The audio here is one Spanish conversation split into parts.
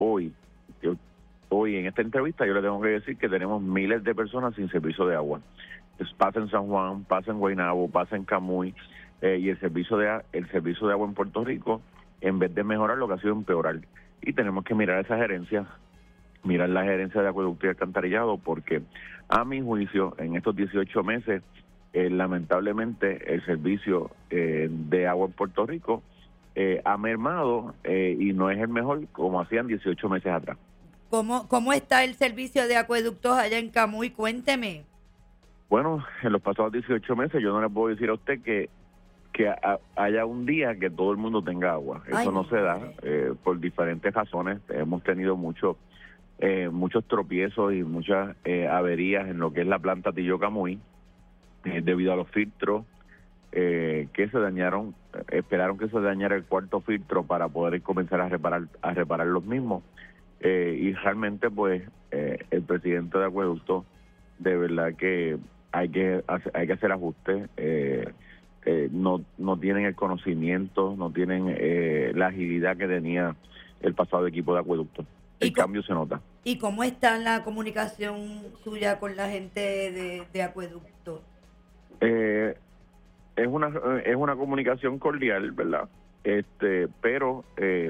hoy, yo- hoy en esta entrevista yo le tengo que decir que tenemos miles de personas sin servicio de agua. Pasa en San Juan, pasa en Guaynabo, pasa en Camuy, y el servicio de agua en Puerto Rico, en vez de mejorar, lo que ha sido empeorar. Y tenemos que mirar esa gerencia, mirar la gerencia de acueducto y alcantarillado, porque a mi juicio, en estos 18 meses, lamentablemente el servicio de agua en Puerto Rico ha mermado, y no es el mejor como hacían 18 meses atrás. ¿Cómo está el servicio de acueductos allá en Camuy? Cuénteme. Bueno, en los pasados 18 meses yo no le puedo decir a usted que haya un día que todo el mundo tenga agua. Eso Ay, no se da madre. por diferentes razones. Hemos tenido muchos tropiezos y muchas averías en lo que es la planta Tillo Camuy, debido a los filtros que se dañaron. Esperaron que se dañara el cuarto filtro para poder comenzar a reparar los mismos. Y realmente, pues, el presidente de Acueducto, de verdad que hay que hacer ajustes. No tienen el conocimiento, no tienen la agilidad que tenía el pasado equipo de Acueducto. El cambio se nota. ¿Y cómo está la comunicación suya con la gente de acueducto? Es una comunicación cordial, ¿verdad? Pero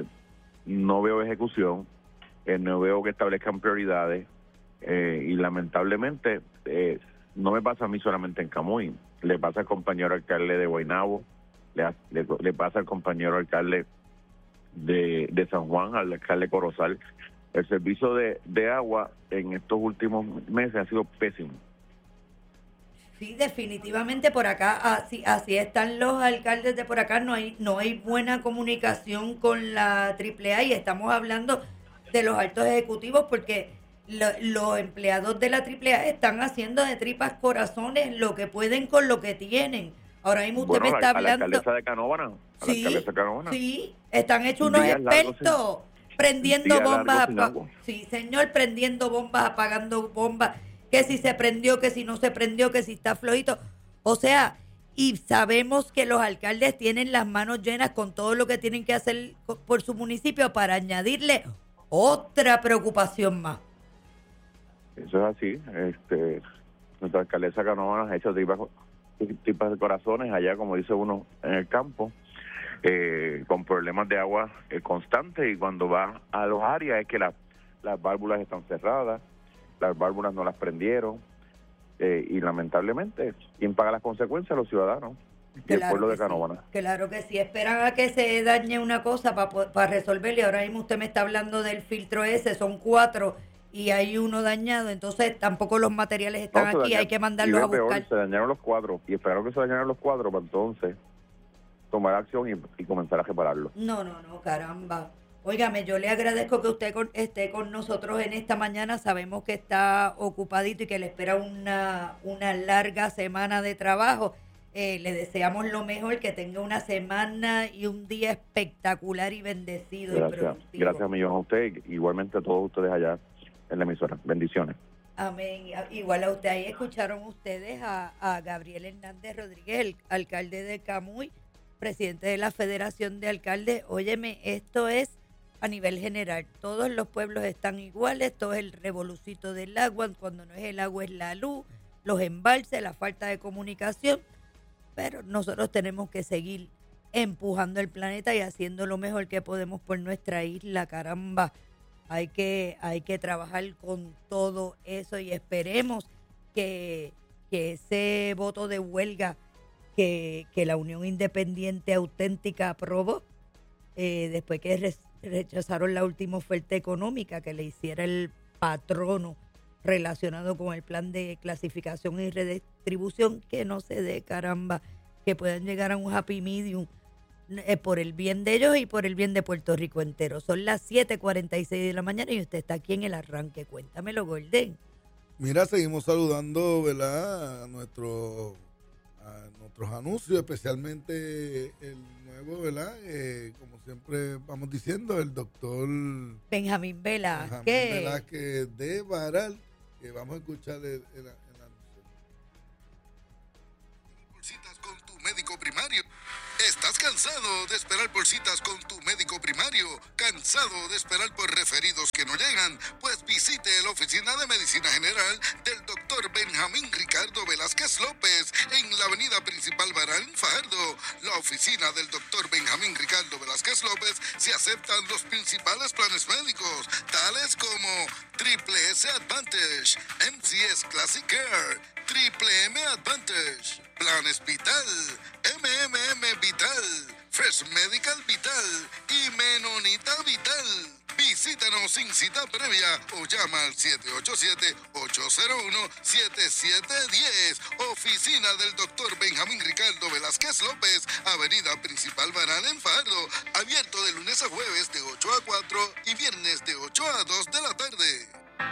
no veo ejecución, no veo que establezcan prioridades, y lamentablemente no me pasa a mí solamente en Camuy, le pasa al compañero alcalde de Guaynabo, le pasa al compañero alcalde de San Juan, al alcalde Corozal. El servicio de agua en estos últimos meses ha sido pésimo. Sí, definitivamente por acá, así están los alcaldes de por acá, no hay buena comunicación con la AAA, y estamos hablando de los altos ejecutivos, porque los empleados de la AAA están haciendo de tripas corazones lo que pueden con lo que tienen. Ahora mismo usted me está A la hablando. alcaldesa de Canóvana, Sí, sí, están hechos unos días largos expertos prendiendo días bombas, largos sin agua. sí, señor, prendiendo bombas, apagando bombas, que si se prendió, que si no se prendió, que si está flojito. O sea, y sabemos que los alcaldes tienen las manos llenas con todo lo que tienen que hacer por su municipio para añadirle otra preocupación más. Eso es así. Nuestra alcaldesa Canóvana ha hecho tripas de corazones allá, como dice uno, en el campo, con problemas de agua constantes, y cuando va a los áreas es que las válvulas están cerradas, las válvulas no las prendieron, y lamentablemente, ¿quién paga las consecuencias? Los ciudadanos y el pueblo de Canóvana. Sí, claro que sí, esperan a que se dañe una cosa para resolverle. Ahora mismo usted me está hablando del filtro ese, son 4 y hay uno dañado, entonces tampoco los materiales están aquí, hay que mandarlos a buscar. Peor, se dañaron los 4 y esperaron que se dañaran los 4 para entonces tomar acción y comenzar a repararlo. No, caramba. Óigame, yo le agradezco que usted esté con nosotros en esta mañana. Sabemos que está ocupadito y que le espera una larga semana de trabajo. Le deseamos lo mejor, que tenga una semana y un día espectacular y bendecido. Gracias. Y productivo. Gracias, millón, a usted, igualmente a todos ustedes allá en la emisora. Bendiciones. Amén. Igual a usted. Ahí escucharon ustedes a Gabriel Hernández Rodríguez, el alcalde de Camuy, presidente de la Federación de Alcaldes. Óyeme, esto es a nivel general. Todos los pueblos están iguales, todo es el revolucito del agua. Cuando no es el agua es la luz, los embalses, la falta de comunicación. Pero nosotros tenemos que seguir empujando el planeta y haciendo lo mejor que podemos por nuestra isla, caramba. Hay que trabajar con todo eso, y esperemos que ese voto de huelga que la Unión Independiente Auténtica aprobó, después que rechazaron la última oferta económica que le hiciera el patrono relacionado con el plan de clasificación y redistribución, que no se dé, caramba, que puedan llegar a un happy medium por el bien de ellos y por el bien de Puerto Rico entero. Son las 7:46 de la mañana y usted está aquí en el arranque. Cuéntamelo, Golden. Mira, seguimos saludando, ¿verdad?, a nuestros anuncios, especialmente el nuevo, ¿verdad? Como siempre vamos diciendo, el doctor Benjamín Velázquez. Velázquez de Baral, que vamos a escuchar el anuncio. Citas con tu médico primario. Estás ¿Cansado de esperar por citas con tu médico primario? ¿Cansado de esperar por referidos que no llegan? Pues visite la Oficina de Medicina General del Dr. Benjamín Ricardo Velázquez López en la avenida principal Baral, Fajardo. La oficina del Dr. Benjamín Ricardo Velázquez López se aceptan los principales planes médicos, tales como Triple S Advantage, MCS Classic Care, Triple M Advantage, Planes Vital, MMM Vital, Fresh Medical Vital y Menonita Vital. Visítanos sin cita previa o llama al 787-801-7710. Oficina del Dr. Benjamín Ricardo Velázquez López, avenida principal Baral en Fajardo. Abierto de lunes a jueves de 8 a 4 y viernes de 8 a 2 de la tarde.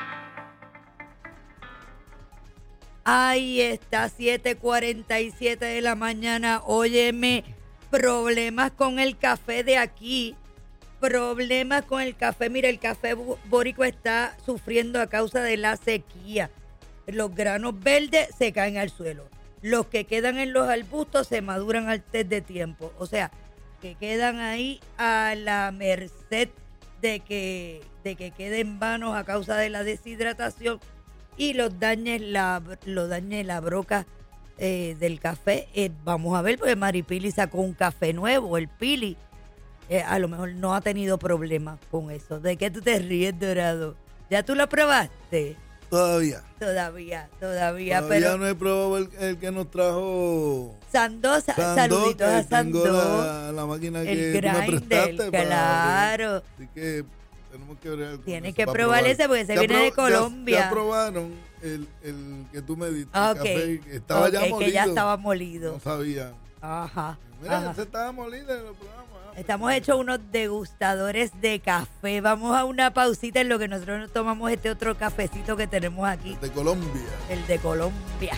Ahí está, 7:47 de la mañana. Óyeme, problemas con el café de aquí. Problemas con el café. Mira, el café boricua está sufriendo a causa de la sequía. Los granos verdes se caen al suelo. Los que quedan en los arbustos se maduran antes de tiempo. O sea, que quedan ahí a la merced de que queden vanos a causa de la deshidratación y los dañe la broca del café. Vamos a ver, porque Maripili sacó un café nuevo, el Pili. A lo mejor no ha tenido problemas con eso. ¿De qué tú te ríes, Dorado? ¿Ya tú lo probaste? Todavía Pero no he probado el que nos trajo Sandoz, saluditos a tengo Sandoz. la máquina El que tú me prestaste. grinder, claro. Así que tenemos que ver algo. Tienes que probar ese porque se viene de Colombia. Ya probaron el que tú me diste. Ah, el café que estaba ya molido. Que ya estaba molido. No sabía. Ajá. Mira, ese estaba molido y lo probamos. Estamos hechos unos degustadores de café. Vamos a una pausita en lo que nosotros nos tomamos este otro cafecito que tenemos aquí. De Colombia. El de Colombia.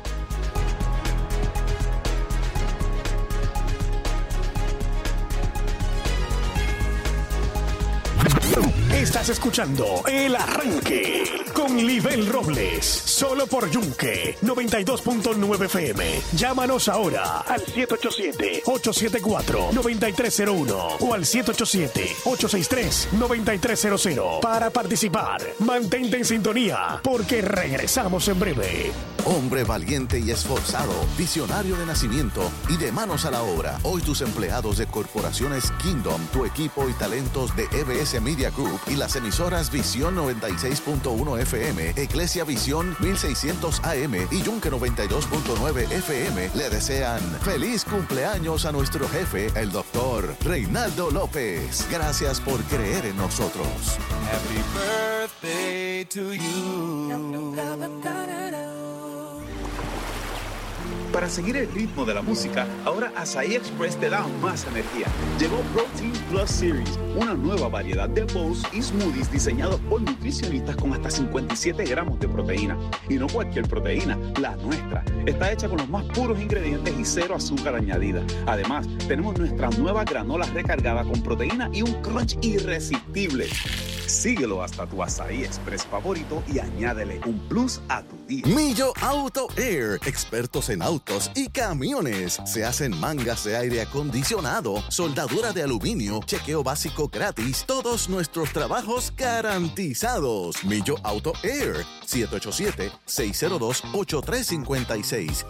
Estás escuchando El Arranque con Libel Robles, solo por Yunque 92.9 FM. Llámanos ahora al 787-874-9301 o al 787-863-9300 para participar. Mantente en sintonía porque regresamos en breve. Hombre valiente y esforzado, visionario de nacimiento y de manos a la obra. Hoy tus empleados de corporaciones Kingdom, tu equipo y talentos de EBS Media Group y las emisoras Visión 96.1 FM, Iglesia Visión 1600 AM y Yunque 92.9 FM le desean feliz cumpleaños a nuestro jefe, el doctor Reinaldo López. Gracias por creer en nosotros. Happy birthday to you. Para seguir el ritmo de la música, ahora Asahi Express te da más energía. Llegó Protein Plus Series, una nueva variedad de bowls y smoothies diseñados por nutricionistas con hasta 57 gramos de proteína. Y no cualquier proteína, la nuestra. Está hecha con los más puros ingredientes y cero azúcar añadida. Además, tenemos nuestra nueva granola recargada con proteína y un crunch irresistible. Síguelo hasta tu Asahi Express favorito y añádele un plus a tu día. Millo Auto Air, expertos en autos y camiones. Se hacen mangas de aire acondicionado, soldadura de aluminio, chequeo básico gratis, todos nuestros trabajos garantizados. Millo Auto Air, 787-602-8356,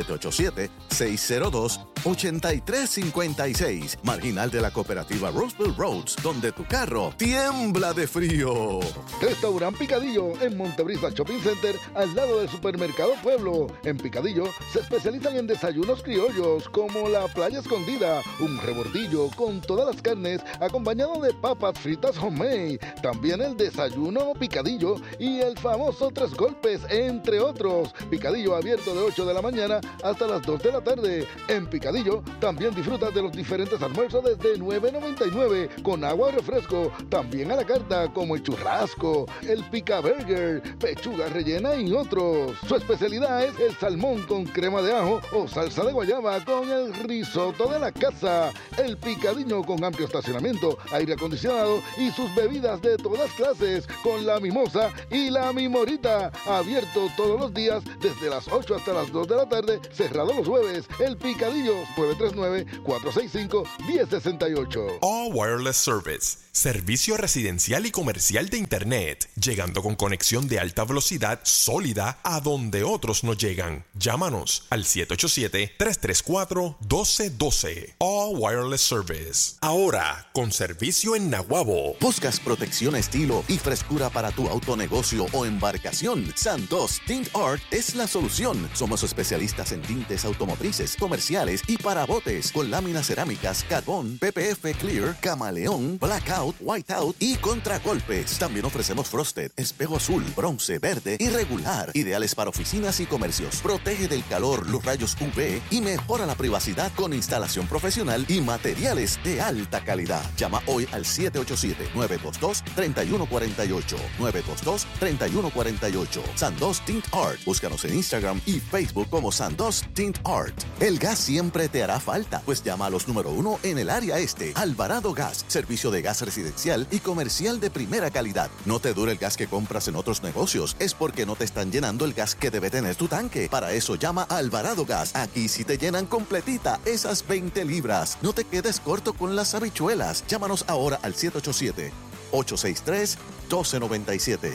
787-602-8356. Marginal de la cooperativa Roseville Roads, donde tu carro tiembla de frío. Restaurant Picadillo en Montebrisa Shopping Center, al lado del Supermercado Pueblo. En Picadillo se especializan en desayunos criollos como la playa escondida, un rebordillo con todas las carnes acompañado de papas fritas homemade. También el desayuno picadillo y el famoso 3 golpes, entre otros. Picadillo abierto de 8 de la mañana hasta las 2 de la tarde. En Picadillo también disfrutas de los diferentes almuerzos desde $9.99 con agua o refresco. También a la carta carta como el churrasco, el pica burger, pechuga rellena y otros. Su especialidad es el salmón con crema de ajo o salsa de guayaba con el risotto de la casa, el picadillo con amplio estacionamiento, aire acondicionado y sus bebidas de todas clases con la mimosa y la mimorita. Abierto todos los días desde las 8 hasta las 2 de la tarde, cerrado los jueves. El picadillo 939-465-1068. All Wireless Service, servicio residencial y comercial de Internet, llegando con conexión de alta velocidad sólida a donde otros no llegan. Llámanos al 787-334-1212. All Wireless Service. Ahora, con servicio en Naguabo. ¿Buscas protección, estilo y frescura para tu autonegocio o embarcación? Santos Tint Art es la solución. Somos especialistas en tintes automotrices, comerciales y para botes, con láminas cerámicas, carbón, PPF Clear, camaleón, blackout, whiteout y contragolpes. También ofrecemos frosted, espejo azul, bronce, verde y regular, ideales para oficinas y comercios. Protege del calor, los rayos UV y mejora la privacidad con instalación profesional y materiales de alta calidad. Llama hoy al 787-922-3148. 922-3148. Sandos Tint Art. Búscanos en Instagram y Facebook como Sandos Tint Art. El gas siempre te hará falta, pues llama a los número 1 en el área este. Alvarado Gas, servicio de gas residencial y comercial de primera calidad. No te dure el gas que compras en otros negocios, es porque no te están llenando el gas que debe tener tu tanque. Para eso llama a Alvarado Gas. Aquí sí te llenan completita esas 20 libras. No te quedes corto con las habichuelas. Llámanos ahora al 787-863-1297.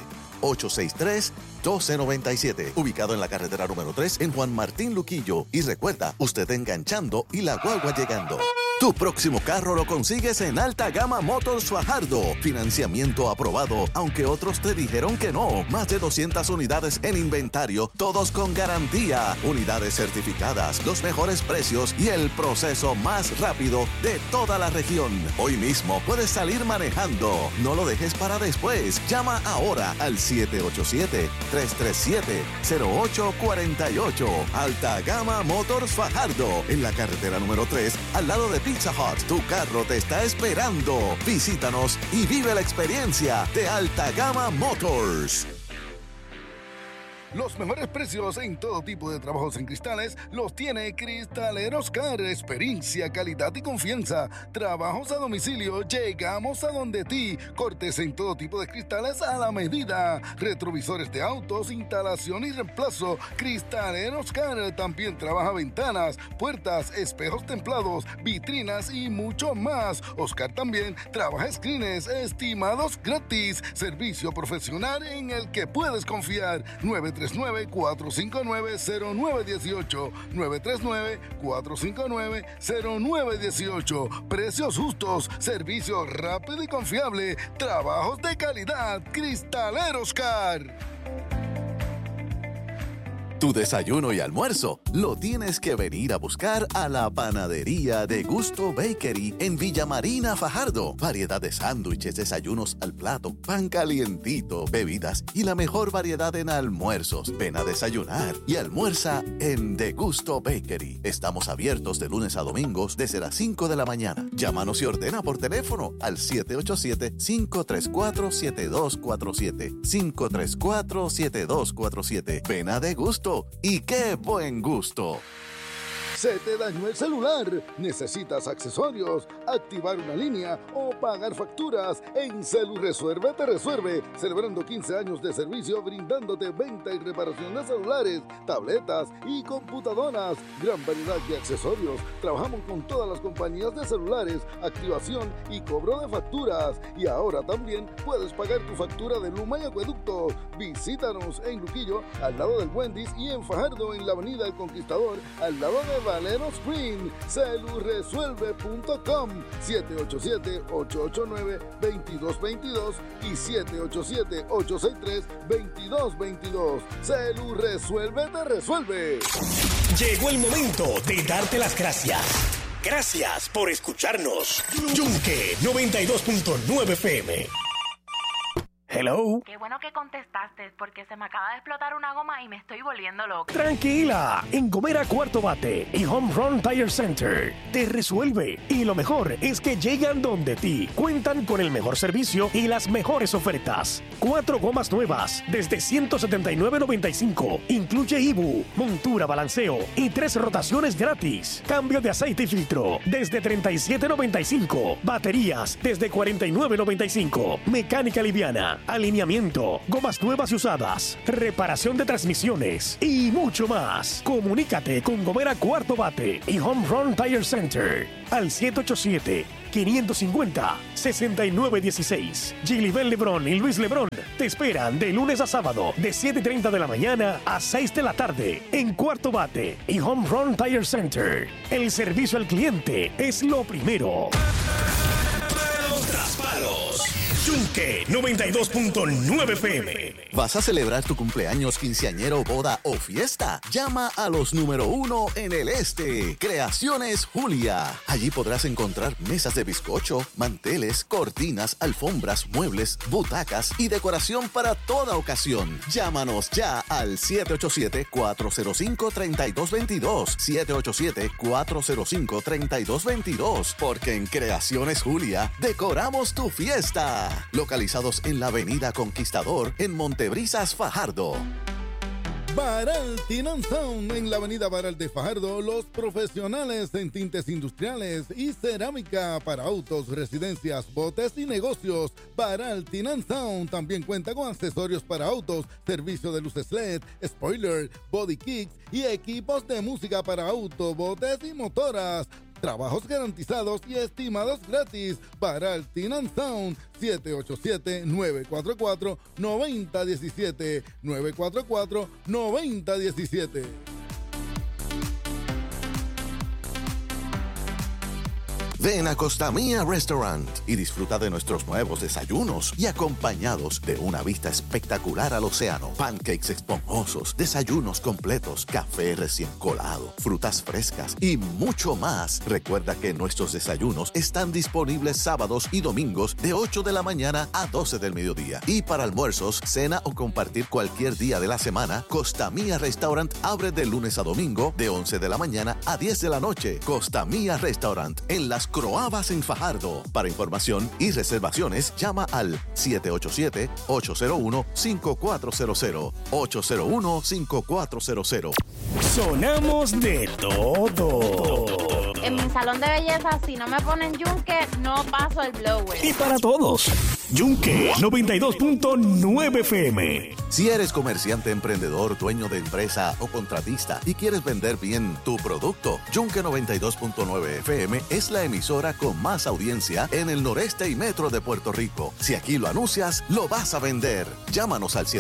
863-1297. Ubicado en la carretera número 3 en Juan Martín Luquillo. Y recuerda, usted enganchando y la guagua llegando. Tu próximo carro lo consigues en Alta Gama Motors Fajardo. Financiamiento aprobado, aunque otros te dijeron que no. Más de 200 unidades en inventario, todos con garantía. Unidades certificadas, los mejores precios y el proceso más rápido de toda la región. Hoy mismo puedes salir manejando. No lo dejes para después. Llama ahora al 787-337-0848. Alta Gama Motors Fajardo. En la carretera número 3, al lado de Pizza Hut. Tu carro te está esperando. Visítanos y vive la experiencia de Alta Gama Motors. Los mejores precios en todo tipo de trabajos en cristales los tiene Cristaleros Car. Experiencia, calidad y confianza. Trabajos a domicilio, llegamos a donde ti. Cortes en todo tipo de cristales a la medida. Retrovisores de autos, instalación y reemplazo. Cristaleros Car también trabaja ventanas, puertas, espejos templados, vitrinas y mucho más. Oscar también trabaja screens, estimados gratis. Servicio profesional en el que puedes confiar. 939-459-0918. 939-459-0918. Precios justos, servicio rápido y confiable, trabajos de calidad. Cristaleros Car. Tu desayuno y almuerzo lo tienes que venir a buscar a la panadería de Gusto Bakery en Villa Marina, Fajardo. Variedad de sándwiches, desayunos al plato, pan calientito, bebidas y la mejor variedad en almuerzos. Ven a desayunar y almuerza en De Gusto Bakery. Estamos abiertos de lunes a domingos desde las 5 de la mañana. Llámanos y ordena por teléfono al 787-534-7247. 534-7247. Ven a De Gusto. ¡Y qué buen gusto! ¿Se te dañó el celular? ¿Necesitas accesorios, activar una línea o pagar facturas? En CeluResuelve te resuelve, celebrando 15 años de servicio brindándote venta y reparación de celulares, tabletas y computadoras. Gran variedad de accesorios. Trabajamos con todas las compañías de celulares, activación y cobro de facturas. Y ahora también puedes pagar tu factura de Luma y Acueducto. Visítanos en Luquillo, al lado del Wendy's, y en Fajardo, en la Avenida El Conquistador, al lado de Valero Spring. CeluResuelve.com. 787-889-2222 y 787-863-2222. CeluResuelve te resuelve. Llegó el momento de darte las gracias. Gracias por escucharnos. Yunque 92.9 FM. Hello. Qué bueno que contestaste, porque se me acaba de explotar una goma y me estoy volviendo loca. Tranquila, en Gomera Cuarto Bate y Home Run Tire Center te resuelve. Y lo mejor es que llegan donde ti. Cuentan con el mejor servicio y las mejores ofertas. 4 gomas nuevas desde $179.95. Incluye IBU, montura, balanceo y 3 rotaciones gratis. Cambio de aceite y filtro desde $37.95. Baterías desde $49.95. Mecánica liviana, alineamiento, gomas nuevas y usadas, reparación de transmisiones y mucho más. Comunícate con Gomera Cuarto Bate y Home Run Tire Center al 787-550-6916. Gilibel Lebrón y Luis Lebrón te esperan de lunes a sábado de 7:30 de la mañana a 6 de la tarde en Cuarto Bate y Home Run Tire Center. El servicio al cliente es lo primero. Los traspalos. Yunque 92.9 FM. ¿Vas a celebrar tu cumpleaños, quinceañero, boda o fiesta? Llama a los número 1 en el este. Creaciones Julia. Allí podrás encontrar mesas de bizcocho, manteles, cortinas, alfombras, muebles, butacas y decoración para toda ocasión. Llámanos ya al 787-405-3222. 787-405-3222. Porque en Creaciones Julia decoramos tu fiesta. Localizados en la Avenida Conquistador, en Montebrisas, Fajardo. Baral Tin & Sound en la avenida Baral de Fajardo, los profesionales en tintes industriales y cerámica para autos, residencias, botes y negocios. Baral Tin & Sound también cuenta con accesorios para autos, servicio de luces LED, spoiler, body kits y equipos de música para auto, botes y motoras. Trabajos garantizados y estimados gratis. Baral Tin & Sound, 787-944-9017. 944-9017. Ven a Costa Mía Restaurant y disfruta de nuestros nuevos desayunos y acompañados de una vista espectacular al océano, pancakes esponjosos, desayunos completos, café recién colado, frutas frescas y mucho más. Recuerda que nuestros desayunos están disponibles sábados y domingos de 8 de la mañana a 12 del mediodía. Y para almuerzos, cena o compartir cualquier día de la semana, Costa Mía Restaurant abre de lunes a domingo de 11 de la mañana a 10 de la noche. Costa Mía Restaurant en Las Croabas en Fajardo. Para información y reservaciones, llama al 787-801-5400. 801-5400. Sonamos de todo. En mi salón de belleza, si no me ponen yunque, no paso el blower. Y para todos, Yunque 92.9 FM. Si eres comerciante, emprendedor, dueño de empresa o contratista y quieres vender bien tu producto, Yunque 92.9 FM es la emisora con más audiencia en el noreste y metro de Puerto Rico. Si aquí lo anuncias, lo vas a vender. Llámanos al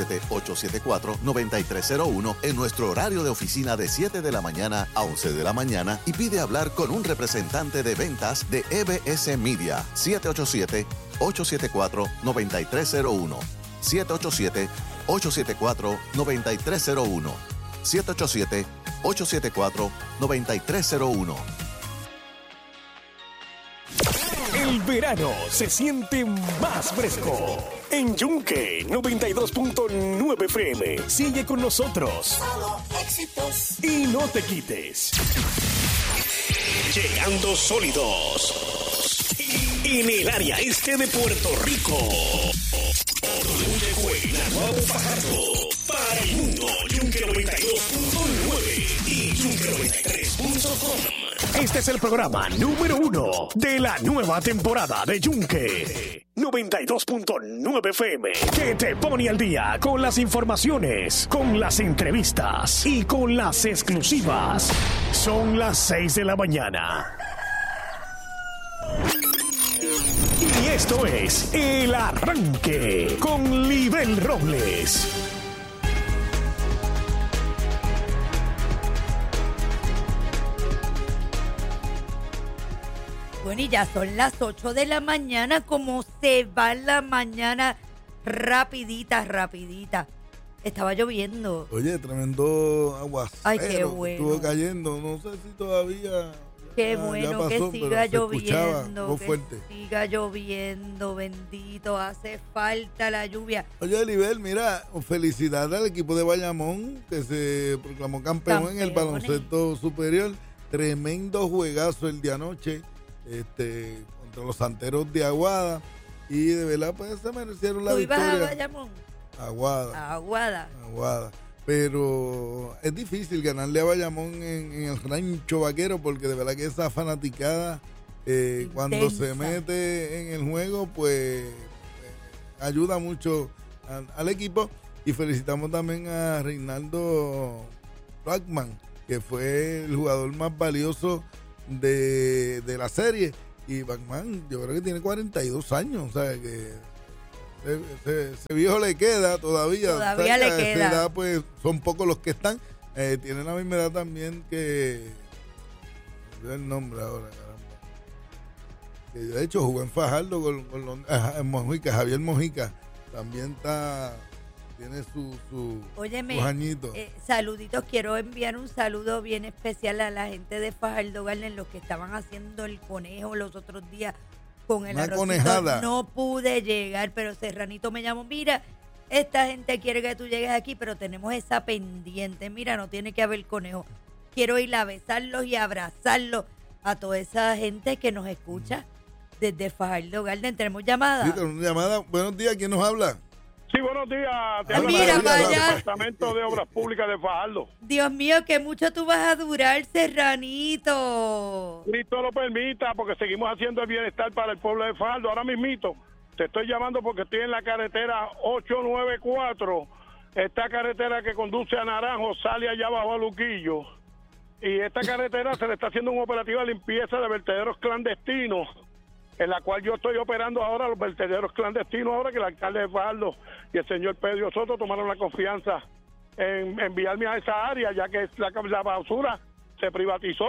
787-874-9301 en nuestro horario de oficina de 7 de la mañana a 11 de la mañana y pide hablar con un representante de ventas de EBS Media. 787-874-9301. 787-874-9301. 787-874-9301. El verano se siente más fresco. En Yunque 92.9 FM. Sigue con nosotros. Solo éxitos. Y no te quites. Llegando sólidos. En el área este de Puerto Rico. Guaynabo, Fajardo. Para el mundo, Yunque 92.9 y Yunque93.com. Este es el programa número 1 de la nueva temporada de Yunque 92.9 FM, que te pone al día con las informaciones, con las entrevistas y con las exclusivas. Son las 6 de la mañana. Y esto es El Arranque con Libel Robles. Bueno, y ya son las 8 de la mañana, como se va la mañana rapidita, rapidita. Estaba lloviendo. Oye, tremendo aguacero. Ay, qué bueno. Estuvo cayendo, no sé si todavía Qué bueno pasó, que siga lloviendo, que fuerte. siga lloviendo, bendito, hace falta la lluvia. Oye, Oliver, mira, felicidades al equipo de Bayamón que se proclamó campeón en el baloncesto superior. Tremendo juegazo el de anoche contra los Santeros de Aguada. Y de verdad, pues se merecieron la victoria. ¿Tú ibas a Bayamón? Aguada. Pero es difícil ganarle a Bayamón en el Rancho Vaquero porque de verdad que esa fanaticada cuando se mete en el juego pues ayuda mucho al equipo. Y felicitamos también a Reinaldo Blackman, que fue el jugador más valioso de la serie. Y Blackman yo creo que tiene 42 años, o sea que ese viejo le queda todavía. Todavía le queda. Esa edad, pues, son pocos los que están. Tienen la misma edad también que... No sé el nombre ahora, caramba. Que de hecho jugó en Fajardo con Mojica, Javier Mojica. También tiene sus añitos. Saluditos, quiero enviar un saludo bien especial a la gente de Fajardo Garden, los que estaban haciendo el conejo los otros días con el arrocito. Conejada. No pude llegar, pero Serranito me llamó, mira, esta gente quiere que tú llegues aquí, pero tenemos esa pendiente, mira, no tiene que haber conejo. Quiero ir a besarlos y abrazarlos a toda esa gente que nos escucha desde Fajardo Garden. ¿Tenemos llamada? Sí, tenemos llamada. Buenos días, ¿quién nos habla? Sí, buenos días. Te habla mira del para allá. Departamento de Obras Públicas de Fajardo. Dios mío, que mucho tú vas a durar, Serranito. Cristo lo permita, porque seguimos haciendo el bienestar para el pueblo de Fajardo. Ahora mismito, te estoy llamando porque estoy en la carretera 894, esta carretera que conduce a Naranjo, sale allá abajo a Luquillo. Y esta carretera se le está haciendo un operativo de limpieza de vertederos clandestinos, en la cual yo estoy operando ahora los vertederos clandestinos, ahora que el alcalde de Fajardo y el señor Pedro Soto tomaron la confianza en enviarme a esa área, ya que la basura se privatizó.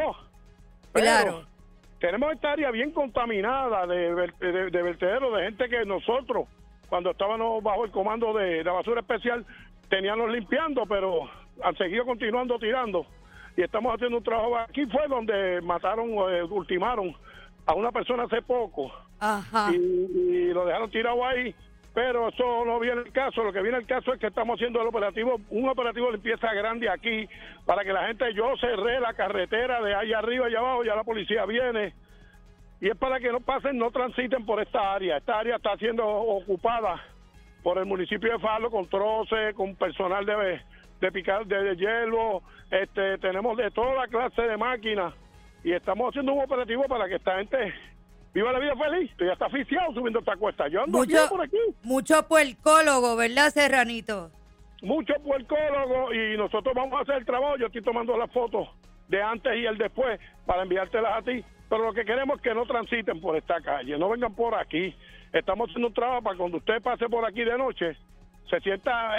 Claro. Pero tenemos esta área bien contaminada de vertederos, de gente que nosotros, cuando estábamos bajo el comando de la basura especial, teníamos limpiando, pero han seguido continuando tirando. Y estamos haciendo un trabajo. Aquí fue donde ultimaron a una persona hace poco. Ajá. Y lo dejaron tirado ahí, pero eso no viene el caso. Lo que viene el caso es que estamos haciendo un operativo de limpieza grande aquí, para que la gente, yo cerré la carretera de allá arriba y abajo, ya la policía viene, y es para que no transiten por esta área. Esta área está siendo ocupada por el municipio de Fajardo con troces, con personal de picar, de hielo, tenemos de toda la clase de máquinas. Y estamos haciendo un operativo para que esta gente viva la vida feliz. Estoy hasta asfixiado subiendo esta cuesta. Yo ando por aquí. Mucho puercólogo, ¿verdad, Serranito? Mucho puercólogo, y nosotros vamos a hacer el trabajo. Yo estoy tomando las fotos de antes y el después para enviártelas a ti. Pero lo que queremos es que no transiten por esta calle, no vengan por aquí. Estamos haciendo un trabajo para cuando usted pase por aquí de noche, se sienta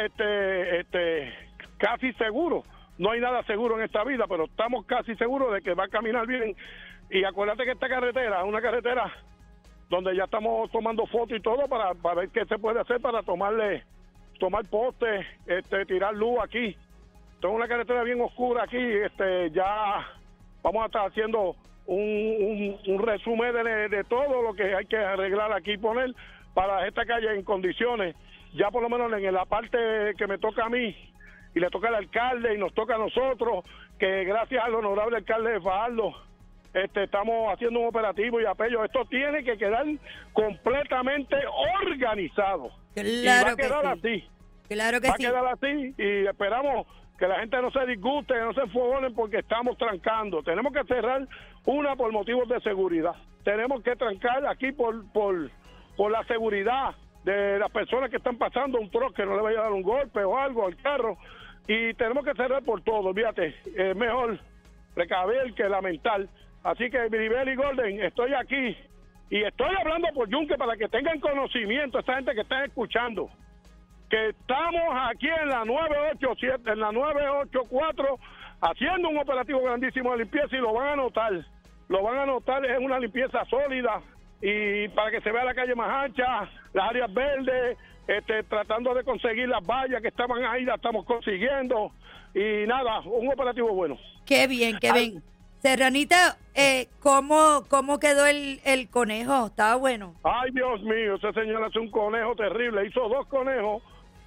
casi seguro. No hay nada seguro en esta vida, pero estamos casi seguros de que va a caminar bien. Y acuérdate que esta carretera es una carretera donde ya estamos tomando fotos y todo para ver qué se puede hacer para tomar postes, tirar luz aquí. Esto es una carretera bien oscura aquí. Ya vamos a estar haciendo un resumen de todo lo que hay que arreglar aquí y poner para esta calle en condiciones. Ya por lo menos en la parte que me toca a mí, y le toca al alcalde y nos toca a nosotros, que gracias al honorable alcalde de Fajardo estamos haciendo un operativo y apello. Esto tiene que quedar completamente organizado. Claro, y va a quedar que sí. así. Claro que va sí. a quedar así, y esperamos que la gente no se disguste, que no se enfogonen porque estamos trancando. Tenemos que cerrar por motivos de seguridad. Tenemos que trancar aquí por la seguridad de las personas que están pasando, un truck que no le vaya a dar un golpe o algo al carro. Y tenemos que cerrar por todo, fíjate, es mejor precaver que lamentar. Así que, Miribel y Golden, estoy aquí y estoy hablando por Yunque para que tengan conocimiento, esta gente que está escuchando, que estamos aquí en la 987, en la 984, haciendo un operativo grandísimo de limpieza, y lo van a notar, es una limpieza sólida, y para que se vea la calle más ancha, las áreas verdes, tratando de conseguir las vallas que estaban ahí, las estamos consiguiendo, y nada, un operativo bueno. Qué bien, qué bien. Serranito, ¿cómo quedó el conejo? ¿Estaba bueno? Ay, Dios mío, ese señor hace un conejo terrible. Hizo 2 conejos,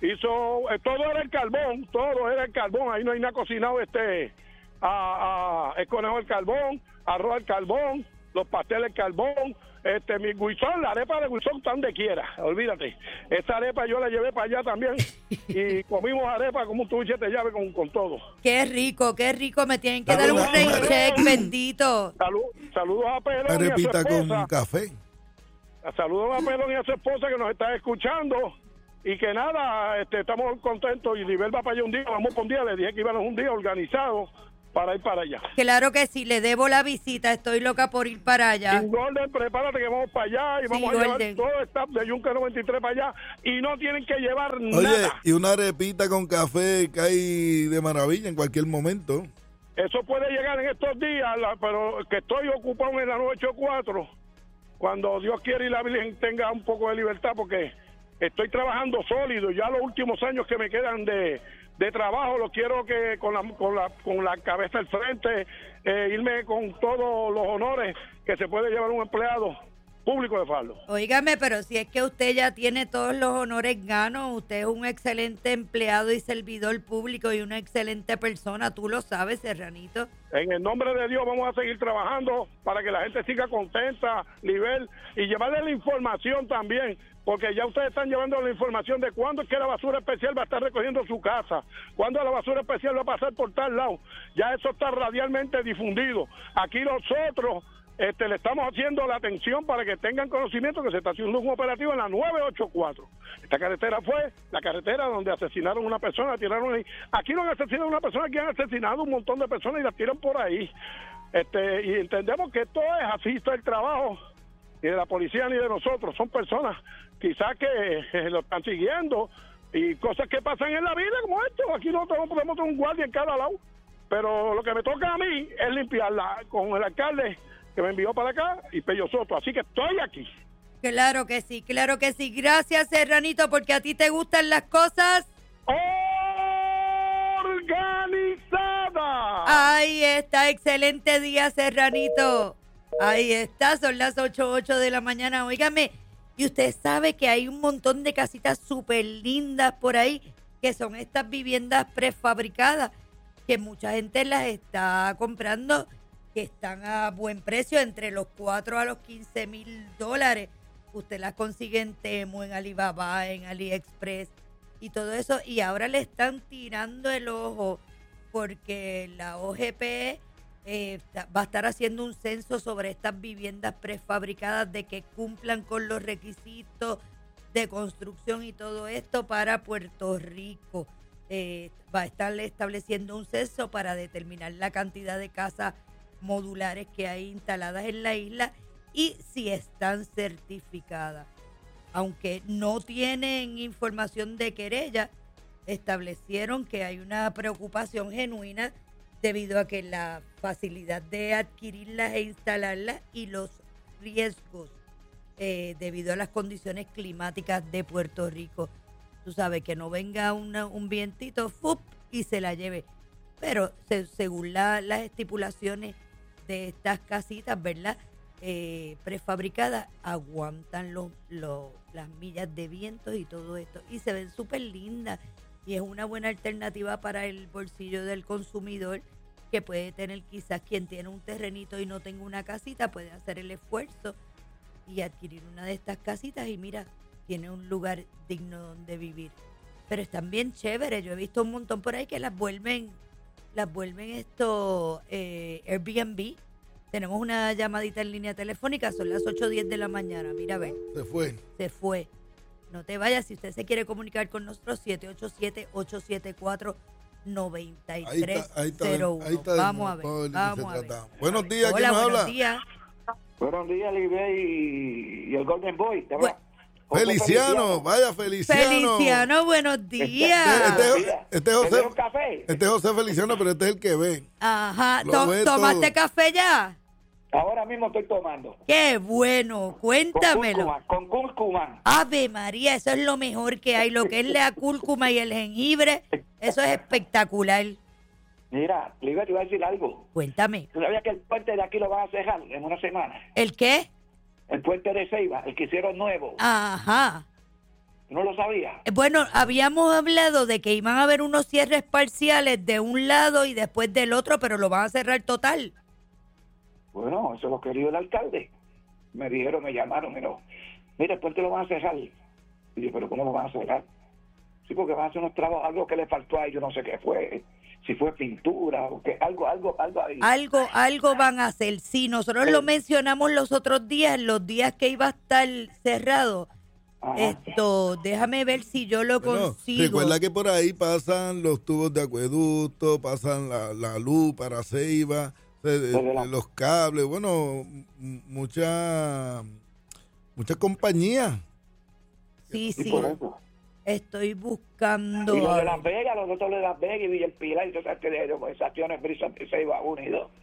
todo era el carbón, ahí no hay nada cocinado, el conejo al carbón, arroz al carbón, los pasteles al carbón, mi guisón, la arepa de guisón está donde quiera, olvídate. Esa arepa yo la llevé para allá también y comimos arepa como un tuche de llave con todo. Qué rico, me tienen que dar un rain check, bendito. Saludos a Pelón Arepita y a su esposa. con café. Saludos a Pelón y a su esposa que nos está escuchando. Y que nada, estamos contentos y Nivel va para allá un día, vamos por un día, le dije que íbamos un día organizado para ir para allá. Claro que sí, le debo la visita, estoy loca por ir para allá. Y Golden, prepárate que vamos para allá y vamos a llevar todo el staff de Yunque 93 para allá y no tienen que llevar nada. Oye, y una arepita con café cae de maravilla en cualquier momento. Eso puede llegar en estos días, pero que estoy ocupado en la 984, cuando Dios quiere y la Virgen tenga un poco de libertad, porque estoy trabajando sólido, ya los últimos años que me quedan de trabajo lo quiero que con la cabeza al frente, irme con todos los honores que se puede llevar un empleado público de Fajardo. Óigame, pero si es que usted ya tiene todos los honores ganos, usted es un excelente empleado y servidor público y una excelente persona, tú lo sabes, Serranito. En el nombre de Dios vamos a seguir trabajando para que la gente siga contenta, nivel, y llevarle la información también, porque ya ustedes están llevando la información de cuándo es que la basura especial va a estar recogiendo su casa, cuándo la basura especial va a pasar por tal lado. Ya eso está radialmente difundido. Aquí nosotros le estamos haciendo la atención para que tengan conocimiento que se está haciendo un operativo en la 984. Esta carretera fue la carretera donde asesinaron a una persona, tiraron ahí. Aquí no han asesinado a una persona, aquí han asesinado un montón de personas y las tiran por ahí. Y entendemos que esto es así, está el trabajo ni de la policía ni de nosotros, son personas quizás que lo están siguiendo y cosas que pasan en la vida como esto. Aquí no podemos tener un guardia en cada lado, pero lo que me toca a mí es limpiarla con el alcalde que me envió para acá y Pello Soto, así que estoy aquí. Claro que sí. Gracias, Serranito, porque a ti te gustan las cosas organizadas. Ahí está, excelente día, Serranito. Ahí está, son las 8:08 de la mañana. Óigame, y usted sabe que hay un montón de casitas súper lindas por ahí, que son estas viviendas prefabricadas, que mucha gente las está comprando, que están a buen precio, entre los $4,000 a los $15,000. Usted las consigue en Temu, en Alibaba, en AliExpress y todo eso. Y ahora le están tirando el ojo porque la OGP va a estar haciendo un censo sobre estas viviendas prefabricadas, de que cumplan con los requisitos de construcción y todo esto para Puerto Rico. Va a estar estableciendo un censo para determinar la cantidad de casas modulares que hay instaladas en la isla y si están certificadas. Aunque no tienen información de querella, establecieron que hay una preocupación genuina debido a que la facilidad de adquirirlas e instalarlas y los riesgos debido a las condiciones climáticas de Puerto Rico. Tú sabes, que no venga un vientito ¡fup! Y se la lleve. Pero según las estipulaciones de estas casitas, ¿verdad? Prefabricadas, aguantan las millas de vientos y todo esto. Y se ven súper lindas. Y es una buena alternativa para el bolsillo del consumidor, que puede tener, quizás quien tiene un terrenito y no tenga una casita, puede hacer el esfuerzo y adquirir una de estas casitas y mira, tiene un lugar digno donde vivir. Pero están bien chéveres. Yo he visto un montón por ahí que las vuelven Airbnb. Tenemos una llamadita en línea telefónica, son las 8:10 de la mañana. Mira, a ver. Se fue. No te vayas, si usted se quiere comunicar con nosotros, 787-874-9301. Ahí está. Vamos a ver. Buenos días, hola, ¿quién nos buenos habla? días. Buenos días, Libre y el Golden Boy. Feliciano, vaya Feliciano. Feliciano, buenos días. Este es José Feliciano, pero este es el que ve. Ajá, Ve ¿tomaste todo. café ya? Ahora mismo estoy tomando. Qué bueno, cuéntamelo. Con cúrcuma. Ave María, eso es lo mejor que hay. Lo que es la cúrcuma y el jengibre, eso es espectacular. Mira, Libre, te iba a decir algo. Cuéntame. ¿Tú sabías que el puente de aquí lo van a cerrar en una semana? ¿El qué? El puente de Ceiba, el que hicieron nuevo. Ajá. ¿No lo sabías? Bueno, habíamos hablado de que iban a haber unos cierres parciales de un lado y después del otro, pero lo van a cerrar total. Bueno, eso lo quería el alcalde. Me dijeron, me llamaron, mira, el puente lo van a cerrar. Y yo, ¿pero cómo lo van a cerrar? Sí, porque van a hacer unos trabajos, algo que le faltó a ellos, no sé qué fue. Si fue pintura o que algo ahí. Algo van a hacer. Sí, nosotros lo mencionamos los otros días, los días que iba a estar cerrado. Déjame ver si yo lo consigo. Recuerda que por ahí pasan los tubos de acueducto, pasan la luz para Ceiba, los cables, bueno, muchas compañías. Sí. Por eso. Estoy buscando. Y los de Las Vegas, los otros de Las Vegas y Villa El Pilar y todas esas acciones Brisa Ceiba 1 y 2.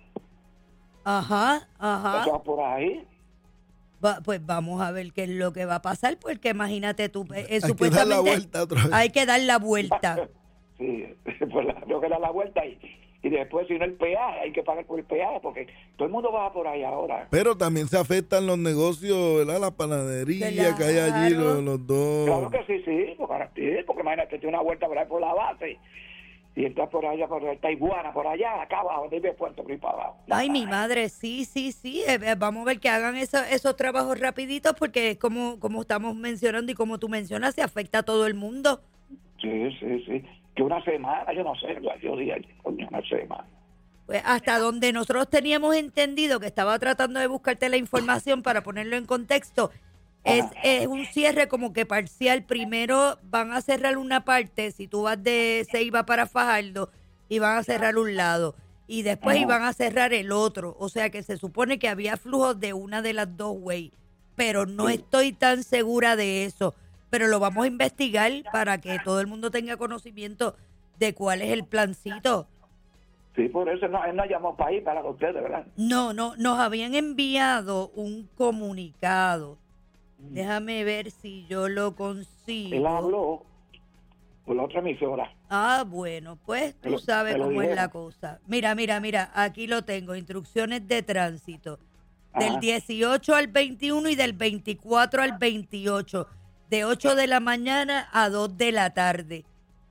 Ajá. Eso por ahí. Pues vamos a ver qué es lo que va a pasar, porque imagínate tú, hay que dar la vuelta otra vez. Hay que dar la vuelta. Sí, pues tengo que dar la vuelta y después, si no, el peaje, hay que pagar por el peaje, porque todo el mundo va por ahí ahora. Pero también se afectan los negocios, ¿verdad? La panadería que hay allí, los dos. Claro que sí, porque imagínate, tiene una vuelta por ahí por la base y está por allá, por esta iguana, por allá, acá abajo, de Puerto Rico para abajo. Ay, mi madre, sí. Vamos a ver que hagan esos trabajos rapiditos, porque como estamos mencionando y como tú mencionas, se afecta a todo el mundo. Sí. Que una semana, yo no sé, yo dije, coño, una semana. Pues hasta donde nosotros teníamos entendido, que estaba tratando de buscarte la información para ponerlo en contexto, es un cierre como que parcial. Primero van a cerrar una parte, si tú vas de Ceiba para Fajardo, y van a cerrar un lado, y después iban a cerrar el otro. O sea que se supone que había flujos de una de las dos ways, pero no estoy tan segura de eso. Pero lo vamos a investigar para que todo el mundo tenga conocimiento de cuál es el plancito. Sí, por eso él no llamó para ahí, para ustedes, ¿verdad? No, nos habían enviado un comunicado. Déjame ver si yo lo consigo. Él habló por la otra emisora. Bueno, pues tú sabes cómo es la cosa. Mira, aquí lo tengo, instrucciones de tránsito. Del 18 al 21 y del 24 al 28. De 8 de la mañana a 2 de la tarde.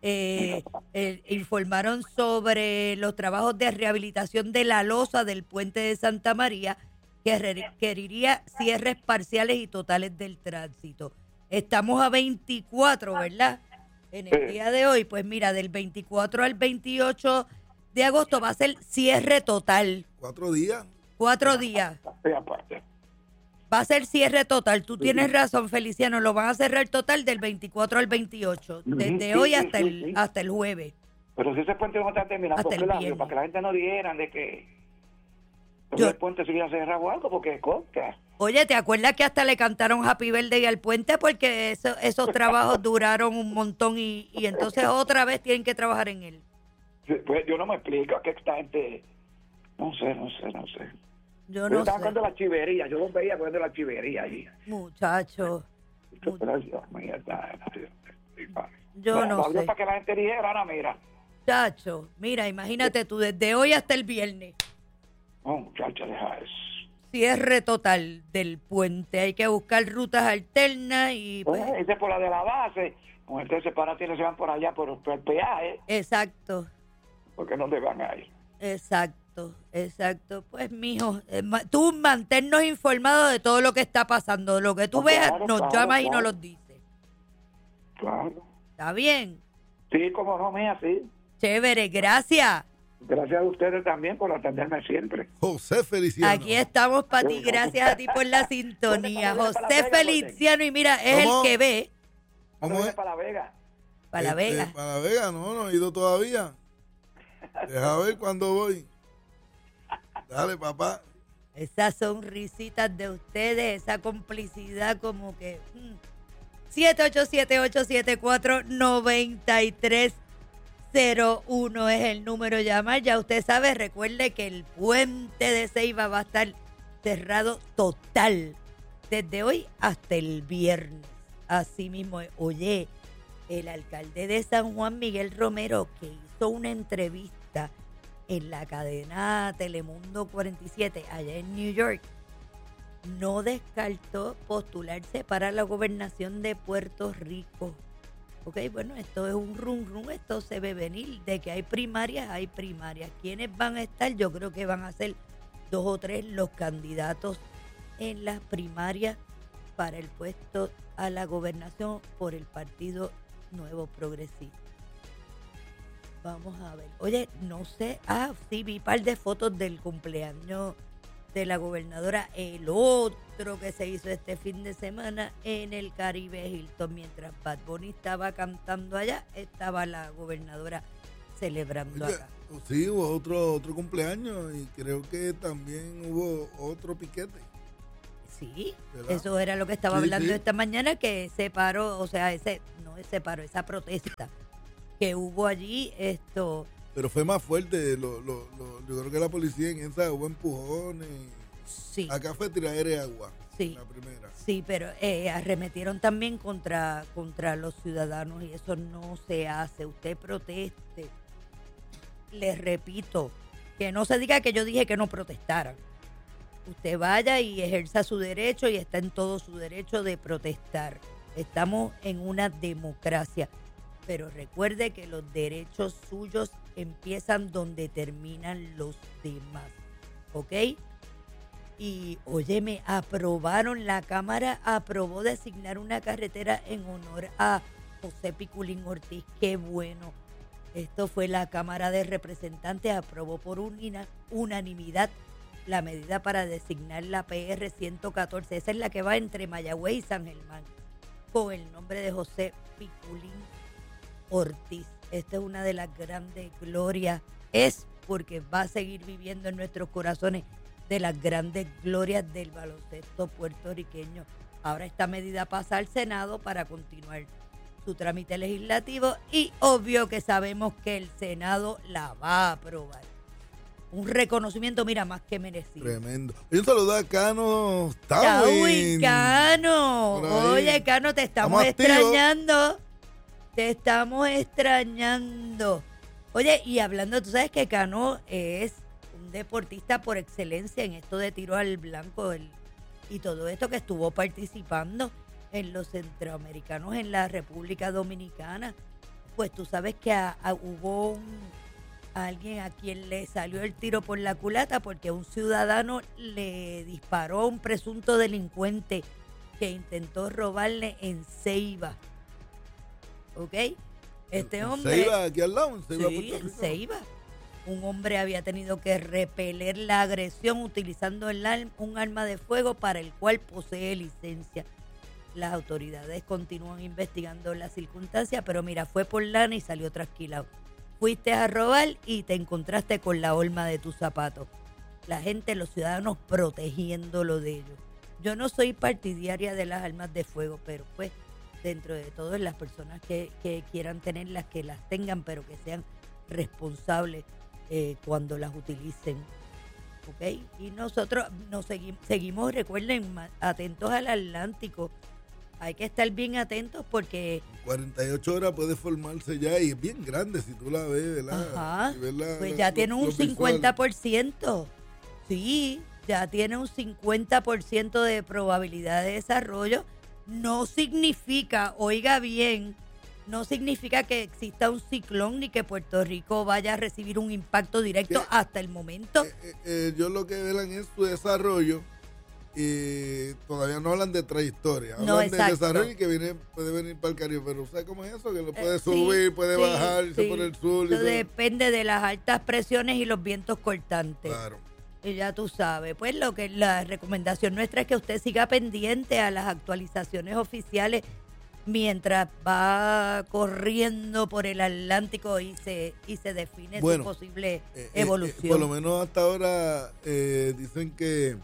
Informaron sobre los trabajos de rehabilitación de la losa del puente de Santa María, que requeriría cierres parciales y totales del tránsito. Estamos a 24, ¿verdad? En el día de hoy, pues mira, del 24 al 28 de agosto va a ser cierre total. 4 días. 4 días. Va a ser cierre total. Tú tienes razón, Feliciano. Lo van a cerrar total del 24 al 28. Desde hoy hasta el jueves. Pero si ese puente no está terminado, para que la gente no dijera de que el puente se iba a cerrar o algo, porque contra. Oye, ¿te acuerdas que hasta le cantaron Happy Birthday al puente? Porque esos trabajos duraron un montón y entonces otra vez tienen que trabajar en él. Pues yo no me explico que esta gente... No sé. Yo no estaba sé. con la chivería, yo los veía poniendo la chivería allí. Muchacho. Yo no sé. Para que la gente dijera, ahora mira. Muchacho, mira, imagínate tú, desde hoy hasta el viernes. No, muchacho, deja eso. Cierre total del puente. Hay que buscar rutas alternas y... Pues, ese por la de la base, con el separatines se van por allá por el peaje. Exacto. Porque no te van a ir. Exacto. Pues, mijo, tú manténnos informados de todo lo que está pasando. Lo que tú veas, nos llamas y nos lo dices. Claro. ¿Está bien? Sí, como no, mía, sí. Chévere, gracias. Gracias a ustedes también por atenderme siempre. José Feliciano. Aquí estamos para ti, gracias a ti por la sintonía. José Feliciano, y mira, es el que ve. ¿Cómo es? Para La Vega. Para La Vega. Para La Vega, no he ido todavía. Deja ver cuándo voy. Dale, papá. Esas sonrisitas de ustedes, esa complicidad como que... 787-874-9301 es el número de llamar. Ya usted sabe, recuerde que el puente de Ceiba va a estar cerrado total desde hoy hasta el viernes. Así mismo, oye, el alcalde de San Juan, Miguel Romero, que hizo una entrevista en la cadena Telemundo 47, allá en New York, no descartó postularse para la gobernación de Puerto Rico. Ok, bueno, esto es un rum, esto se ve venir. De que hay primarias, hay primarias. ¿Quiénes van a estar? Yo creo que van a ser 2 o 3 los candidatos en las primarias para el puesto a la gobernación por el Partido Nuevo Progresista. Vamos a ver. Oye, no sé. Sí, vi un par de fotos del cumpleaños de la gobernadora, el otro que se hizo este fin de semana en el Caribe Hilton. Mientras Bad Bunny estaba cantando allá, estaba la gobernadora celebrando acá. Sí, hubo otro cumpleaños y creo que también hubo otro piquete. Sí, ¿verdad? eso era lo que estaba hablando sí. esta mañana, que se paró, o sea, esa protesta que hubo allí, Pero fue más fuerte, yo creo que la policía en esa hubo empujones. Sí. Acá fue tiradera de agua, sí, la primera. Sí, pero arremetieron también contra los ciudadanos y eso no se hace. Usted proteste. Les repito, que no se diga que yo dije que no protestaran. Usted vaya y ejerza su derecho y está en todo su derecho de protestar. Estamos en una democracia. Pero recuerde que los derechos suyos empiezan donde terminan los demás. ¿Ok? Y, óyeme, la Cámara aprobó designar una carretera en honor a José Piculín Ortiz. ¡Qué bueno! Esto fue la Cámara de Representantes, aprobó por unanimidad la medida para designar la PR 114. Esa es la que va entre Mayagüez y San Germán, con el nombre de José Piculín Ortiz. Esta es una de las grandes glorias, porque va a seguir viviendo en nuestros corazones de las grandes glorias del baloncesto puertorriqueño. Ahora esta medida pasa al Senado para continuar su trámite legislativo y obvio que sabemos que el Senado la va a aprobar. Un reconocimiento, mira, más que merecido. Tremendo. Y un saludo a Cano Tawin. Cano. Oye, Cano, te estamos extrañando. Te estamos extrañando. Oye, y hablando, tú sabes que Cano es un deportista por excelencia en esto de tiro al blanco y todo esto, que estuvo participando en los centroamericanos en la República Dominicana. Pues tú sabes que hubo alguien a quien le salió el tiro por la culata porque un ciudadano le disparó a un presunto delincuente que intentó robarle en Ceiba. ¿Ok? Este hombre... Ceiba, aquí al lado, en Ceiba, sí, Puerto en Rico. Ceiba. Un hombre había tenido que repeler la agresión utilizando un arma de fuego para el cual posee licencia. Las autoridades continúan investigando las circunstancias, pero mira, fue por lana y salió trasquilado. Fuiste a robar y te encontraste con la horma de tus zapatos. La gente, los ciudadanos protegiéndolo de ellos. Yo no soy partidaria de las armas de fuego, pero pues dentro de todo las personas que quieran tenerlas, que las tengan, pero que sean responsables cuando las utilicen. ¿Ok? Y nosotros nos seguimos, recuerden, atentos al Atlántico. Hay que estar bien atentos porque... 48 horas puede formarse ya y es bien grande si tú la ves, ¿verdad? Ajá, pues ya tiene un 50%. Sí, ya tiene un 50% de probabilidad de desarrollo. No significa, oiga bien, no significa que exista un ciclón ni que Puerto Rico vaya a recibir un impacto directo hasta el momento. Yo lo que velan es su desarrollo y todavía no hablan de trayectoria. Hablan de desarrollo y que puede venir para el Caribe, pero ¿sabes cómo es eso? Que lo puede subir, puede bajar, irse por el sur. Eso depende de las altas presiones y los vientos cortantes. Claro. Y ya tú sabes, pues lo que la recomendación nuestra es que usted siga pendiente a las actualizaciones oficiales mientras va corriendo por el Atlántico y se define su posible evolución. Por lo menos hasta ahora dicen que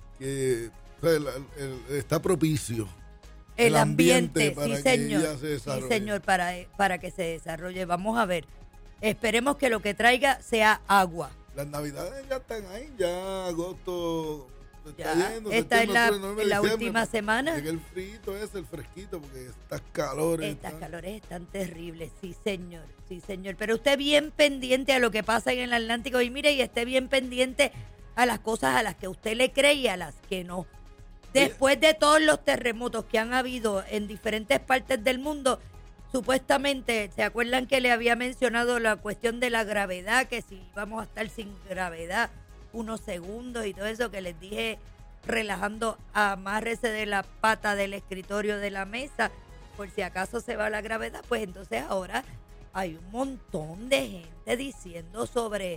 o sea, está propicio el ambiente para sí, señor, que ella se desarrolle. Sí, señor, para que se desarrolle. Vamos a ver, esperemos que lo que traiga sea agua. Las navidades ya están ahí, ya agosto Esta es la última semana. El frito es el fresquito, porque estas calores están terribles, sí señor. Pero usted bien pendiente a lo que pasa en el Atlántico y mire, y esté bien pendiente a las cosas a las que usted le cree y a las que no. Después de todos los terremotos que han habido en diferentes partes del mundo, supuestamente, ¿se acuerdan que le había mencionado la cuestión de la gravedad? Que si vamos a estar sin gravedad unos segundos y todo eso que les dije, relajando, amárrese de la pata del escritorio de la mesa, por si acaso se va la gravedad. Pues entonces ahora hay un montón de gente diciendo sobre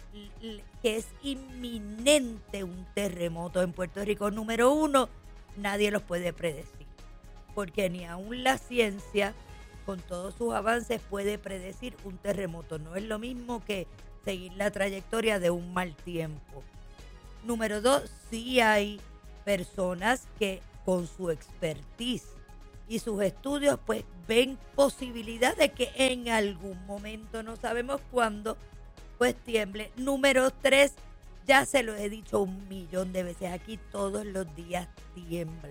que es inminente un terremoto en Puerto Rico. Número uno, nadie los puede predecir, porque ni aún la ciencia, con todos sus avances, puede predecir un terremoto. No es lo mismo que seguir la trayectoria de un mal tiempo. Número dos, sí hay personas que con su expertise y sus estudios pues ven posibilidad de que en algún momento, no sabemos cuándo, pues tiemble. Número tres, ya se lo he dicho 1,000,000 de veces aquí, todos los días tiembla.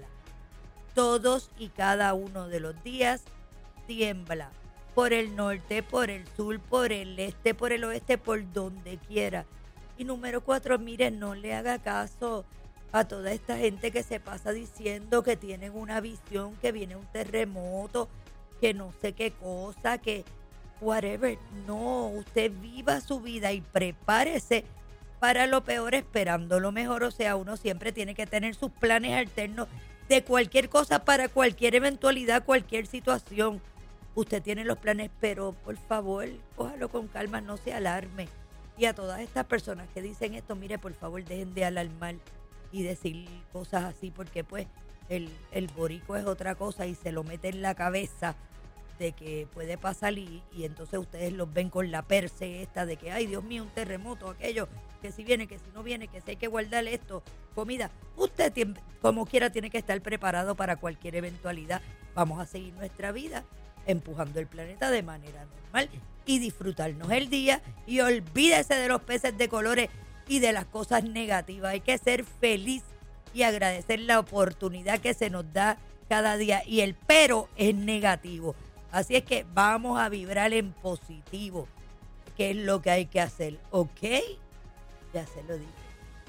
Todos y cada uno de los días tiembla. Por el norte, por el sur, por el este, por el oeste, por donde quiera. Y número cuatro, miren, no le haga caso a toda esta gente que se pasa diciendo que tienen una visión, que viene un terremoto, que no sé qué cosa, que whatever. No, usted viva su vida y prepárese para lo peor esperando lo mejor. O sea, uno siempre tiene que tener sus planes alternos de cualquier cosa, para cualquier eventualidad, cualquier situación. Usted tiene los planes, pero por favor, cójalo con calma, no se alarme. Y a todas estas personas que dicen esto, mire, por favor, dejen de alarmar y decir cosas así, porque pues el boricua es otra cosa y se lo mete en la cabeza de que puede pasar y entonces ustedes los ven con la perse esta de que, ay, Dios mío, un terremoto, aquello, que si viene, que si no viene, que si hay que guardar esto, comida. Usted, como quiera, tiene que estar preparado para cualquier eventualidad. Vamos a seguir nuestra vida empujando el planeta de manera normal y disfrutarnos el día, y olvídese de los peces de colores y de las cosas negativas. Hay que ser feliz y agradecer la oportunidad que se nos da cada día, y el pero es negativo. Así es que vamos a vibrar en positivo, que es lo que hay que hacer, ¿ok? Ya se lo dije.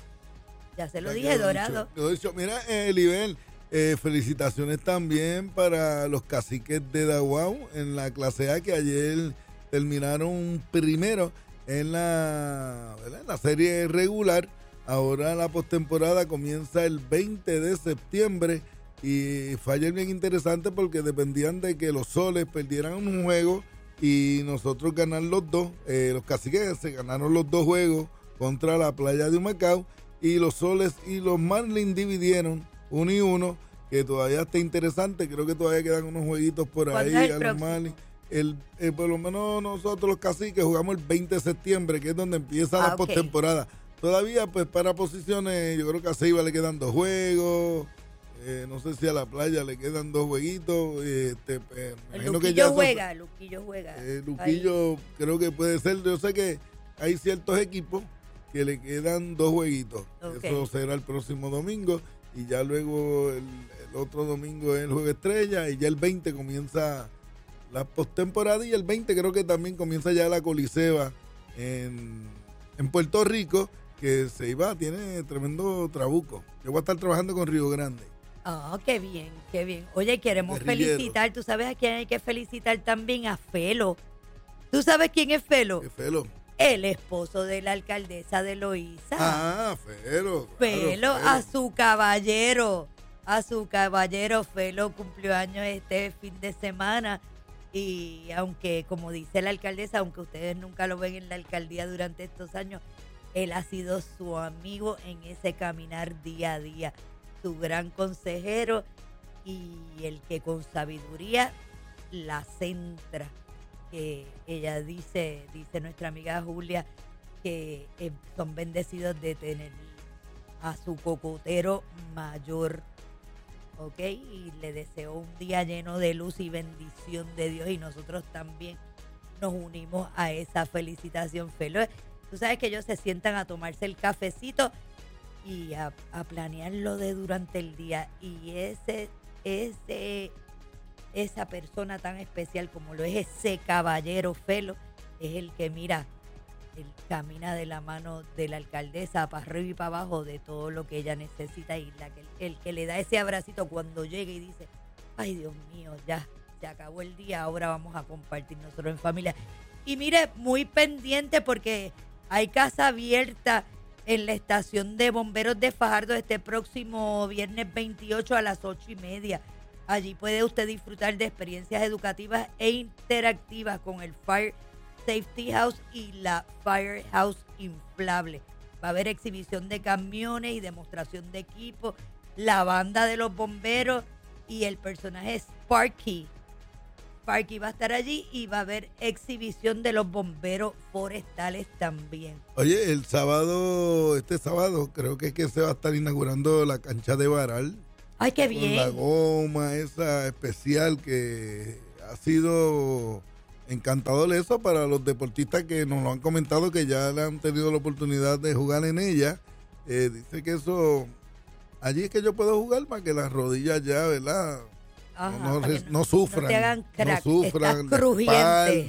Ya se lo dije, Dorado. Mira, Elibel, felicitaciones también para los caciques de Dawau en la clase A, que ayer terminaron primero en la serie regular. Ahora la postemporada comienza el 20 de septiembre y fue ayer bien interesante porque dependían de que los Soles perdieran un juego y nosotros ganar los dos. Los caciques se ganaron los dos juegos contra la Playa de Humacao, y los Soles y los Marlins dividieron 1-1, que todavía está interesante. Creo que todavía quedan unos jueguitos por ahí a los Marlins. Por lo menos nosotros los caciques jugamos el 20 de septiembre, que es donde empieza la postemporada. Todavía pues para posiciones, yo creo que a Ceiba le quedan 2 juegos. No sé si a la Playa le quedan 2 jueguitos. Luquillo juega. Luquillo creo que puede ser. Yo sé que hay ciertos equipos que le quedan 2 jueguitos. Eso será el próximo domingo. Y ya luego el otro domingo es el Juego Estrella. Y ya el 20 comienza la postemporada. Y el 20 creo que también comienza ya la Coliseba en Puerto Rico, que Ceiba tiene tremendo trabuco. Yo voy a estar trabajando con Río Grande. Oh, qué bien, qué bien. Oye, queremos felicitar, ¿tú sabes a quién hay que felicitar también? A Felo. ¿Tú sabes quién es Felo? ¿Qué Felo? El esposo de la alcaldesa de Loíza. Ah, Felo. Felo, a su caballero. Felo cumplió años este fin de semana. Y aunque, como dice la alcaldesa, aunque ustedes nunca lo ven en la alcaldía durante estos años, él ha sido su amigo en ese caminar día a día, su gran consejero y el que con sabiduría la centra. Que ella dice nuestra amiga Julia, que son bendecidos de tener a su cocotero mayor, ¿ok? Y le deseo un día lleno de luz y bendición de Dios, y nosotros también nos unimos a esa felicitación, Felo. Tú sabes que ellos se sientan a tomarse el cafecito y a planearlo de durante el día. Y esa persona tan especial como lo es ese caballero Felo, es el que mira, él camina de la mano de la alcaldesa para arriba y para abajo de todo lo que ella necesita, y el que le da ese abracito cuando llega y dice, ay Dios mío, ya se acabó el día, ahora vamos a compartir nosotros en familia. Y mire, muy pendiente porque hay casa abierta en la estación de bomberos de Fajardo este próximo viernes 28 a las 8:30. Allí puede usted disfrutar de experiencias educativas e interactivas con el Fire Safety House y la Firehouse inflable. Va a haber exhibición de camiones y demostración de equipo, la banda de los bomberos y el personaje Sparky. Sparky va a estar allí y va a haber exhibición de los bomberos forestales también. Oye, este sábado creo que se va a estar inaugurando la cancha de Baral. ¡Ay, qué bien! Con la goma esa especial que ha sido encantador eso para los deportistas que nos lo han comentado, que ya le han tenido la oportunidad de jugar en ella. Dice que eso, allí es que yo puedo jugar para que las rodillas ya, ¿verdad? Ajá, no sufran. No te hagan crack. No sufran. Estás crujiente.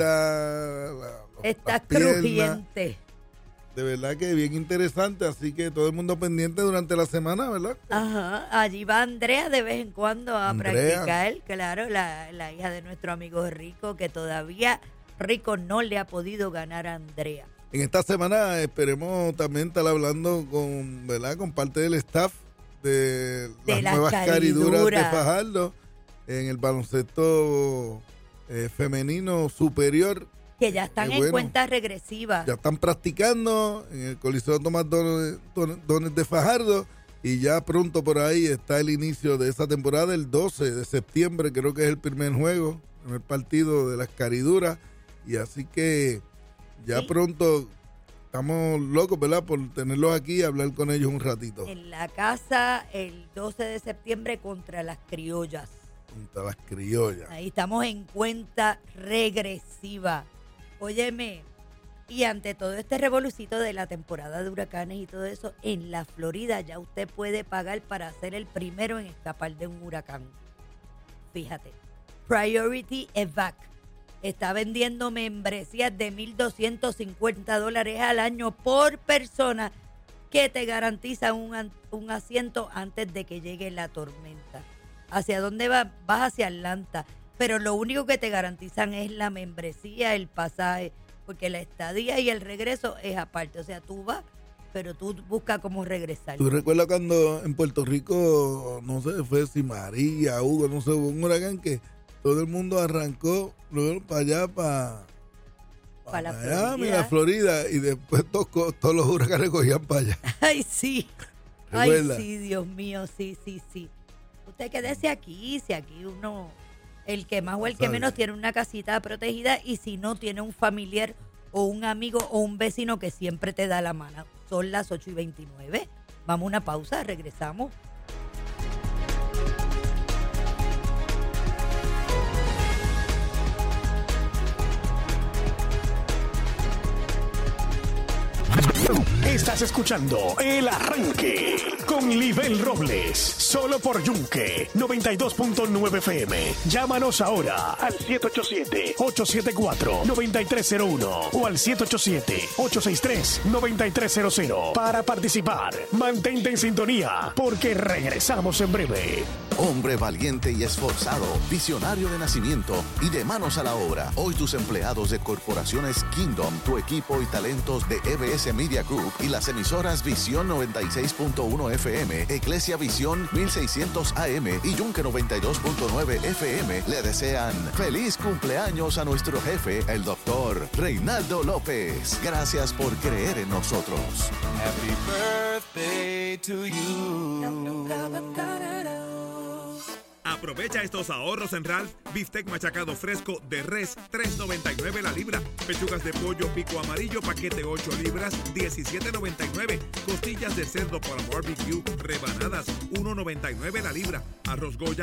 Estás crujiente. De verdad que bien interesante, así que todo el mundo pendiente durante la semana, ¿verdad? Ajá, allí va Andrea de vez en cuando a practicar, claro, la hija de nuestro amigo Rico, que todavía Rico no le ha podido ganar a Andrea. En esta semana esperemos también estar hablando con, ¿verdad?, con parte del staff de las nuevas cariduras de Fajardo en el baloncesto femenino superior. Que ya están en cuenta regresiva. Ya están practicando en el Coliseo Tomás Dones de Fajardo, y ya pronto por ahí está el inicio de esa temporada, el 12 de septiembre, creo que es el primer juego, el primer partido de las cariduras, y así que ya pronto estamos locos, ¿verdad?, por tenerlos aquí y hablar con ellos un ratito. En la casa el 12 de septiembre contra las criollas. Contra las criollas. Ahí estamos en cuenta regresiva. Óyeme, y ante todo este revolucito de la temporada de huracanes y todo eso, en la Florida ya usted puede pagar para ser el primero en escapar de un huracán. Fíjate, Priority Evac está vendiendo membresías de $1,250 al año por persona que te garantiza un asiento antes de que llegue la tormenta. ¿Hacia dónde vas? Vas hacia Atlanta. Pero lo único que te garantizan es la membresía, el pasaje, porque la estadía y el regreso es aparte. O sea, tú vas, pero tú buscas cómo regresar. ¿Tú recuerdas cuando en Puerto Rico, no sé, fue si María, Hugo, no sé, hubo un huracán que todo el mundo arrancó luego para allá, para Miami, la Florida, y después todos los huracanes cogían para allá? Ay, sí. ¿Recuerda? Ay, sí, Dios mío, sí. Usted quédese aquí, si aquí uno... El que más o el que menos tiene una casita protegida, y si no, tiene un familiar o un amigo o un vecino que siempre te da la mano. Son las 8:29. Vamos a una pausa, regresamos. Estás escuchando El Arranque con Libel Robles, solo por Yunque 92.9 FM. Llámanos ahora al 787-874-9301 o al 787-863-9300 para participar. Mantente en sintonía porque regresamos en breve. Hombre valiente y esforzado, visionario de nacimiento y de manos a la obra. Hoy tus empleados de corporaciones Kingdom, tu equipo y talentos de EBS Media Group y las emisoras Visión 96.1 FM, Iglesia Visión 1600 AM y Yunque 92.9 FM le desean feliz cumpleaños a nuestro jefe, el doctor Reinaldo López. Gracias por creer en nosotros. Happy birthday to you. Aprovecha estos ahorros en Ralph. Bistec machacado fresco de res, $3.99 la libra. Pechugas de pollo pico amarillo, paquete 8 libras, $17.99. Costillas de cerdo para barbecue, rebanadas, $1.99 la libra. Arroz Goya